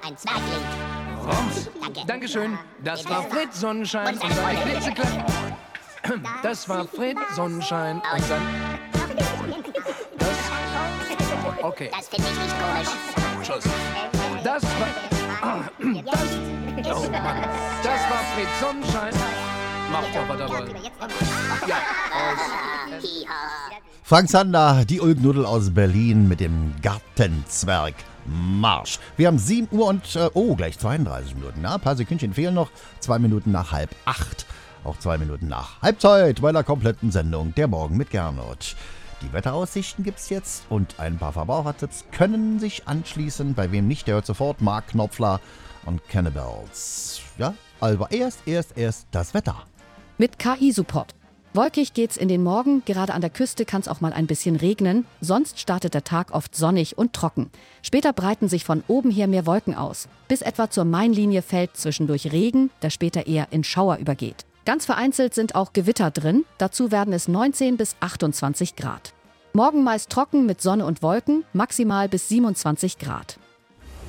ein Zwergling. Rums. Danke. Dankeschön. Das war Fred Sonnenschein und seine klitzekleinen... Das war Fred Sonnenschein und sein... Okay. Das finde ich nicht komisch. Schluss. Das war... Oh Mann. Das war Fred Sonnenschein. Macht doch, was er wollt. Ja, Frank Zander, die Ulknudel aus Berlin mit dem Gartenzwerg Marsch. Wir haben 7 Uhr und, gleich 32 Minuten. Na, ein paar Sekündchen fehlen noch. 2 Minuten nach 7:30. Auch 2 Minuten nach Halbzeit bei der kompletten Sendung Der Morgen mit Gernot. Die Wetteraussichten gibt's jetzt und ein paar Verbrauchertipps können sich anschließen. Bei wem nicht, der hört sofort Mark Knopfler und Cannibals. Ja, aber erst das Wetter. Mit KI-Support. Wolkig geht's in den Morgen, gerade an der Küste kann's auch mal ein bisschen regnen, sonst startet der Tag oft sonnig und trocken. Später breiten sich von oben her mehr Wolken aus. Bis etwa zur Mainlinie fällt zwischendurch Regen, der später eher in Schauer übergeht. Ganz vereinzelt sind auch Gewitter drin, dazu werden es 19 bis 28 Grad. Morgen meist trocken mit Sonne und Wolken, maximal bis 27 Grad.